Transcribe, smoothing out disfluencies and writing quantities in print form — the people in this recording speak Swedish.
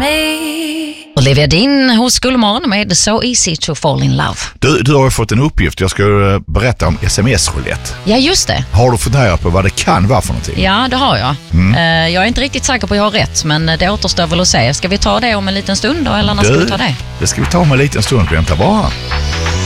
me. Olivia Dean hos Gullmorgon med So Easy to Fall in Love. Du har ju fått en uppgift. Jag ska berätta om sms-roulette. Ja, just det. Har du funderat på vad det kan vara för någonting? Ja, det har jag. Jag är inte riktigt säker på att jag har rätt, men det återstår väl att se. Ska vi ta det om en liten stund då, eller när ska vi ta det? Det ska vi ta om en liten stund. Vänta bara.